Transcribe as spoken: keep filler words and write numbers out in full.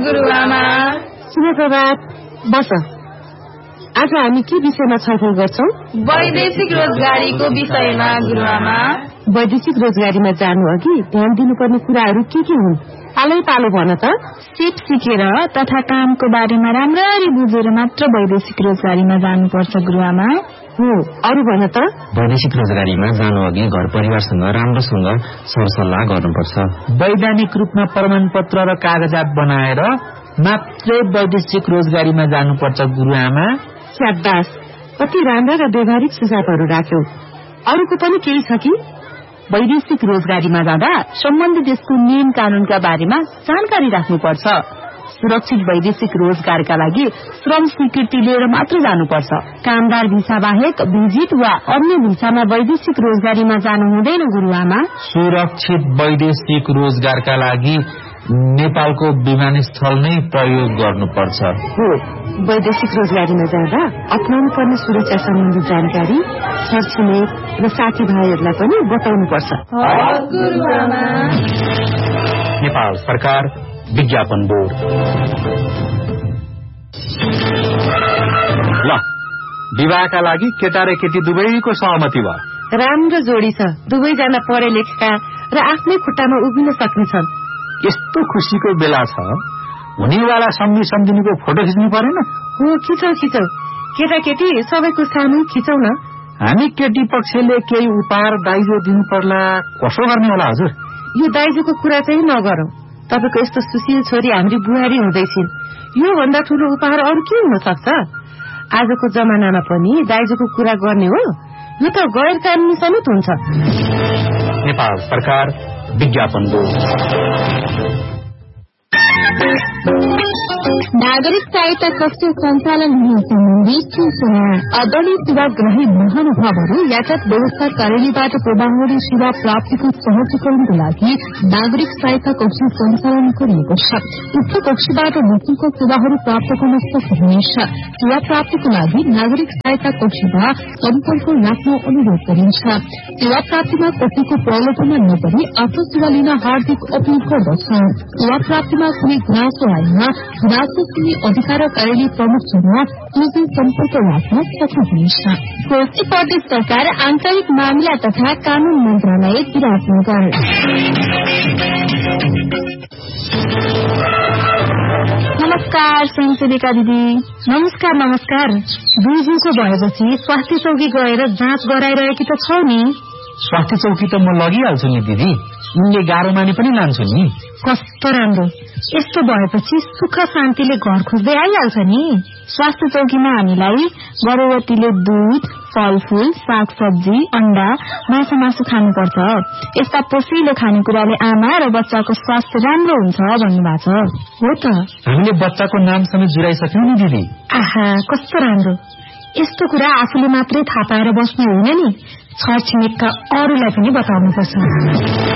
गुरुआमा। शुभ प्रभात। बस, आज हामी के विषयमा छलफल गर्छौं? वैदेशिक रोजगारीको विषयमा गुरुआमा। वैदेशिक रोजगारीमा जानु अघि ध्यान दिनुपर्ने कुराहरू के के हुन्? पालै पालो भन त। सिप सिकेर तथा कामको बारेमा राम्ररी बुझेर मात्र वैदेशिक रोजगारीमा जानुपर्छ गुरुआमा। हो, अरू भन त। वैदेशिक रोजगारीमा जानु अघि घर परिवारसँग राम्रोसँग सरसल्लाह गर्नुपर्छ। वैधानिक रूपमा प्रमाण पत्र र कागजात बनाएर मात्रै वैदेशिक रोजगारीमा जानुपर्छ गुरुआमा। शाबास, कति राम्रा र व्यवहारिक सुझावहरू राख्यौ। अरूको पनि केही छ कि? वैदेशिक रोजगारीमा जाँदा सम्बन्धित देशको नियम कानूनका बारेमा जानकारी राख्नुपर्छ। सुरक्षित वैदेशिक रोजगारका लागि श्रम स्वीकृति लिएर मात्र जानुपर्छ। कामदार भिसा बाहेक भिजिट वा अन्य भिसामा वैदेशिक रोजगारीमा जानु हुँदैन गुरुआमा। सुरक्षित वैदेशिक रोजगारका लागि नेपालको विमानस्थल नै प्रयोग गर्नुपर्छ। हो, वैदेशिक रोजगारीमा जाँदा अपनाउनु पर्ने सुरक्षा सम्बन्धी जानकारी छरछिमेक र साथीभाइहरूलाई पनि बताउनुपर्छ। नेपाल सरकार विज्ञापन बोर्ड। ल, विवाहका लागि केटा र केटी दुवैको सहमति भयो। राम्रो जोडी छ। दुवैजना पढे लेखेका र आफ्नै खुट्टामा उभिन सक्नेछन्। यस्तो खुशीको बेला छ, हुनेवाला सम्झी सम्झिनुको फोटो खिच्नु परेन? हो, खिचौ खिचौ। केटाकेटी सबैको सामु खिचौ न। हामी केटी पक्षले केही उपहार दाइजो दिनु पर्ला, कसो गर्ने होला हजुर? यो दाइजोको कुरा चाहिँ नगरौं। तपाईको यस्तो सुशील छोरी हाम्री बुहारी हुँदैछिन्। यो भन्दा ठूलो उपहार अरू के हुन सक्छ? आजको जमानामा पनि दाइजोको कुरा गर्ने हो? यो त गैर कानूनी समेत हुन्छ। नेपाल सरकार विज्ञापन बोर्ड। नागरिक सहायता कक्ष सञ्चालन हुने सम्बन्धी सूचना। अदलीय सेवाग्राही महानुभावहरू यातायात व्यवस्था कार्यालयबाट प्रवाहरी सेवा प्राप्तिको सहजीकरणको लागि नागरिक सहायता कक्ष सञ्चालन गरिएको छ। उक्त कक्षबाट निशुल्क सेवाहरू प्राप्त गर्न सक्नुहुनेछ। सेवा प्राप्तिको लागि नागरिक सहायता कक्षमा सम्पर्क राख्न अनुरोध गरिन्छ। सेवा प्राप्तिमा कसैको प्रलोभनमा नपरी आफ्नो सेवा लिन हार्दिक अपील गर्दछ। सेवा प्राप्तिमा कुनै गुनासो आएमा गुनासो सुन्ने अधिकार कार्यालय प्रमुखसँग सोझै सम्पर्क राख्न सक्नुहुनेछ। कोशी प्रदेश सरकार आन्तरिक मामिला तथा कानून मन्त्रालय विराटनगर। नमस्कार स्वयंसेविका दिदी। नमस्कार नमस्कार। दुई दिनको भएपछि स्वास्थ्य चौकी गएर जाँच गराइरहेकी त छौ नि? स्वास्थ्य चौकी त म लगिहाल्छु नि दिदी, उनले गाह्रो माने पनि लान्छु नि। कस्तो राम्रो। यस्तो भएपछि सुख शान्तिले घर खोज्दै आइहाल्छ नि। स्वास्थ्य चौकीमा हामीलाई गर्भवतीले दूध, फलफूल, सागसब्जी, अण्डा, माछा मासु खानुपर्छ। यस्ता पोषिलो खानेकुराले आमा र बच्चाको स्वास्थ्य राम्रो हुन्छ भन्नुभएको छ। हो त, हामीले बच्चाको नाम समेत जुराइसक्यौं नि दिदी। आहा, कस्तो राम्रो। यस्तो कुरा आफूले मात्रै थाहा पाएर बस्नु होइन नि, छरछिमेकका अरूलाई पनि बताउनुपर्छ।